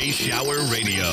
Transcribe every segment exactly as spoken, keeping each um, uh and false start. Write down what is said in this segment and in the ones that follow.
Space Shower Radio.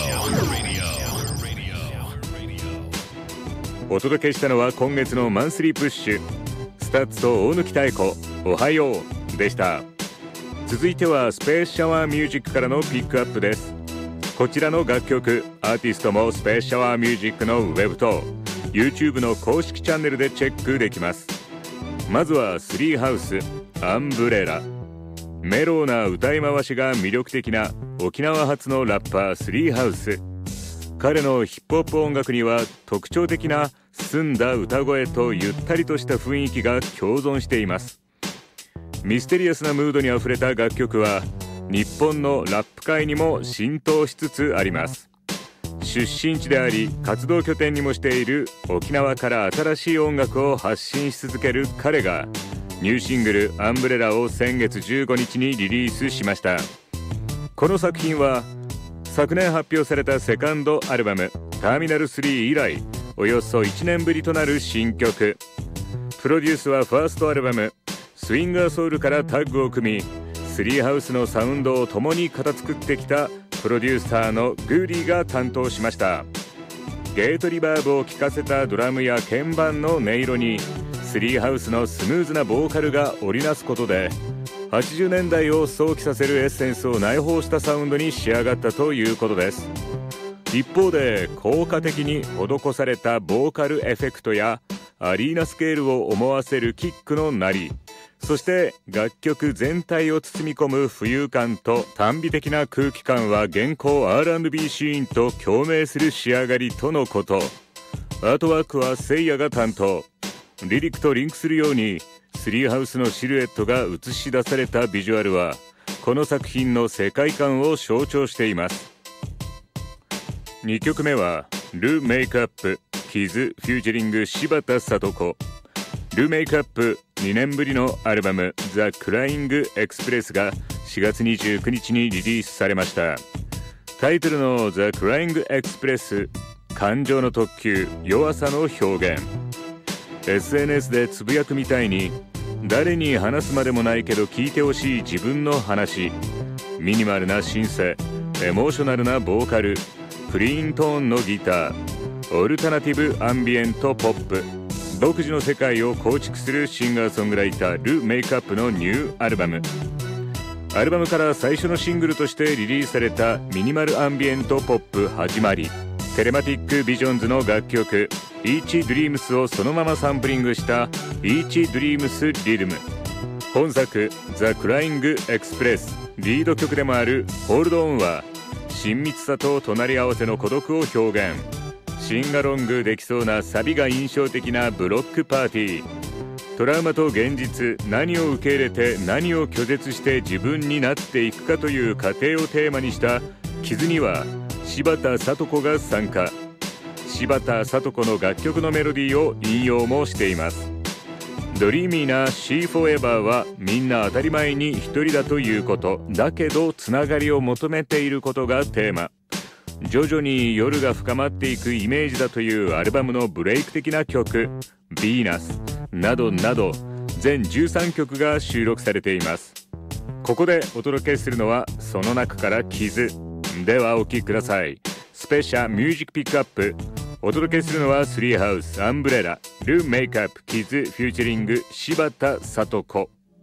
お届けしたのは今月のマンスリープッシュ、スタッツと大貫妙子、おはようでした。続いてはスペースシャワーミュージックからのピックアップです。こちらの楽曲、アーティストもスペースシャワーミュージックのウェブと YouTube の公式チャンネルでチェックできます。まずはスリーハウス、アンブレラ。メローな歌い回しが魅力的な沖縄発のラッパースリーハウス。彼のヒップホップ音楽には特徴的な澄んだ歌声とゆったりとした雰囲気が共存しています。ミステリアスなムードにあふれた楽曲は日本のラップ界にも浸透しつつあります。出身地であり活動拠点にもしている沖縄から新しい音楽を発信し続ける彼がニューシングルアンブレラを先月じゅうごにちにリリースしました。この作品は昨年発表されたセカンドアルバムターミナルスリー以来およそいちねんぶりとなる新曲。プロデュースはファーストアルバムスインガーソウルからタッグを組みスリーハウスのサウンドを共に形作ってきたプロデューサーのグーリーが担当しました。ゲートリバーブを効かせたドラムや鍵盤の音色にスリーハウスのスムーズなボーカルが織りなすことではちじゅうねんだいを想起させるエッセンスを内包したサウンドに仕上がったということです。一方で効果的に施されたボーカルエフェクトやアリーナスケールを思わせるキックの鳴り、そして楽曲全体を包み込む浮遊感と短美的な空気感は現行 アールアンドビー シーンと共鳴する仕上がりとのこと。アートワークはせいやが担当。リリックとリンクするようにスリーハウスのシルエットが映し出されたビジュアルはこの作品の世界観を象徴しています。にきょくめはル・メイクアップキズフューチャリング柴田聡子。ル・メイクアップにねんぶりのアルバムザ・クライング・エクスプレスがしがつにじゅうくにちにリリースされました。タイトルのザ・クライング・エクスプレス、感情の特急、弱さの表現。エスエヌエス でつぶやくみたいに誰に話すまでもないけど聞いてほしい自分の話。ミニマルなシンセ、エモーショナルなボーカル、クリーントーンのギター、オルタナティブアンビエントポップ、独自の世界を構築するシンガーソングライタール・メイクアップのニューアルバム。アルバムから最初のシングルとしてリリースされたミニマルアンビエントポップ始まり、テレマティックビジョンズの楽曲Each Dreams をそのままサンプリングした Each Dreams Rhythm。 本作 The Crying Express リード曲でもある Hold On は親密さと隣り合わせの孤独を表現。シンガロングできそうなサビが印象的なブロックパーティー。トラウマと現実、何を受け入れて何を拒絶して自分になっていくかという過程をテーマにした傷には柴田聡子が参加。柴田聡子の楽曲のメロディーを引用もしています。ドリーミーな She Forever はみんな当たり前に一人だということだけどつながりを求めていることがテーマ。徐々に夜が深まっていくイメージだというアルバムのブレイク的な曲ヴィーナスなどなど全じゅうさんきょくが収録されています。ここでお届けするのはその中から傷ではお聴きください。スペシャルミュージックピックアップ。お届けするのはスリーハウス、アンブレラ、ル・メイクアップ、キズフューチャリング柴田聡子。